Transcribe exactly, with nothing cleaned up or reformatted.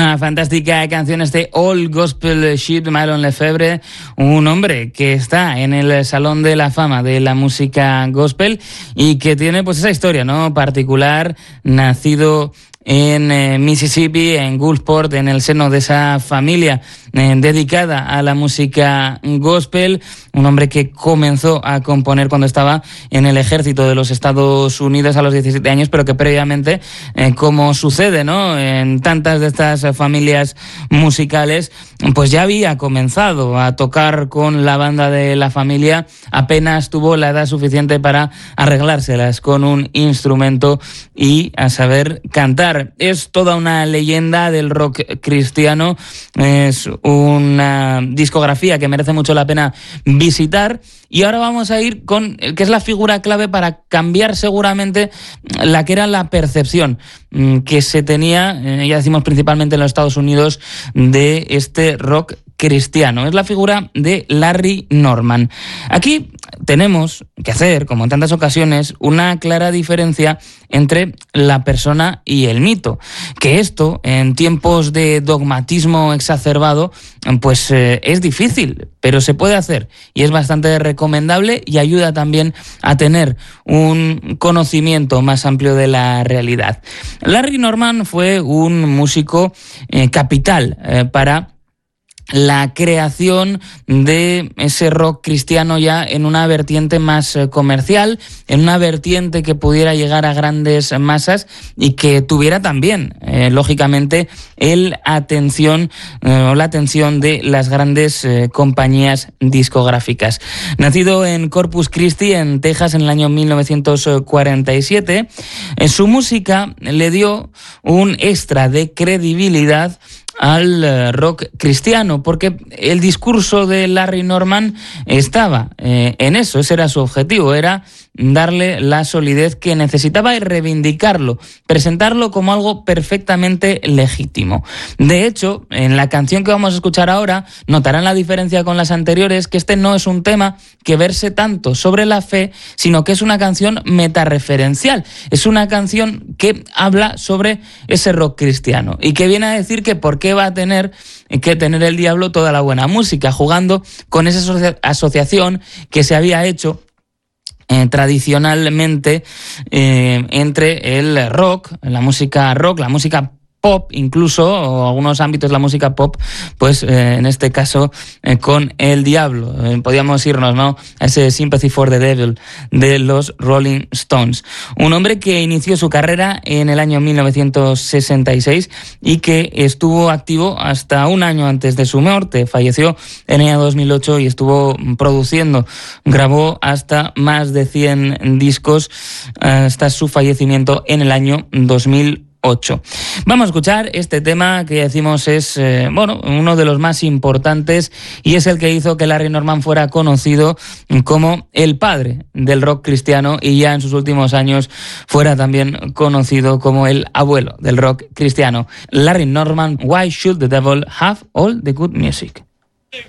Una fantástica canción, este All Gospel Shit de Mylon Lefebvre, un hombre que está en el Salón de la Fama de la música gospel y que tiene pues esa historia, ¿no?, particular, nacido en eh, Mississippi, en Gulfport, en el seno de esa familia eh, dedicada a la música gospel, un hombre que comenzó a componer cuando estaba en el ejército de los Estados Unidos a los diecisiete años, pero que previamente, eh, como sucede, ¿no?, en tantas de estas familias musicales, pues ya había comenzado a tocar con la banda de la familia, apenas tuvo la edad suficiente para arreglárselas con un instrumento y a saber cantar. Es toda una leyenda del rock cristiano, es una discografía que merece mucho la pena visitar. Y ahora vamos a ir con el que es la figura clave para cambiar seguramente la que era la percepción que se tenía, eh, ya decimos principalmente en los Estados Unidos, de este rock cristiano. Es la figura de Larry Norman. Aquí tenemos que hacer, como en tantas ocasiones, una clara diferencia entre la persona y el mito. Que esto, en tiempos de dogmatismo exacerbado, pues eh, es difícil, pero se puede hacer y es bastante recomendable y ayuda también a tener un conocimiento más amplio de la realidad. Larry Norman fue un músico eh, capital eh, para la creación de ese rock cristiano ya en una vertiente más comercial, en una vertiente que pudiera llegar a grandes masas y que tuviera también, eh, lógicamente, el atención o eh, la atención de las grandes eh, compañías discográficas. Nacido en Corpus Christi, en Texas, en el año mil novecientos cuarenta y siete, eh, su música le dio un extra de credibilidad al rock cristiano, porque el discurso de Larry Norman estaba eh, en eso, ese era su objetivo, era darle la solidez que necesitaba y reivindicarlo, presentarlo como algo perfectamente legítimo. De hecho, en la canción que vamos a escuchar ahora, notarán la diferencia con las anteriores, que este no es un tema que verse tanto sobre la fe, sino que es una canción metareferencial, es una canción que habla sobre ese rock cristiano y que viene a decir que por qué va a tener que tener el diablo toda la buena música, jugando con esa asocia- asociación que se había hecho Eh, tradicionalmente eh, entre el rock, la música rock, la música pop incluso, o algunos ámbitos de la música pop, pues eh, en este caso eh, con el diablo. Eh, podíamos irnos, ¿no?, a ese Sympathy for the Devil de los Rolling Stones. Un hombre que inició su carrera en el año mil novecientos sesenta y seis y que estuvo activo hasta un año antes de su muerte. Falleció en el año dos mil ocho y estuvo produciendo, grabó hasta más de cien discos hasta su fallecimiento en el año dos mil ocho. Vamos a escuchar este tema que decimos es eh, bueno, uno de los más importantes y es el que hizo que Larry Norman fuera conocido como el padre del rock cristiano y ya en sus últimos años fuera también conocido como el abuelo del rock cristiano. Larry Norman, Why Should the Devil Have All the Good Music?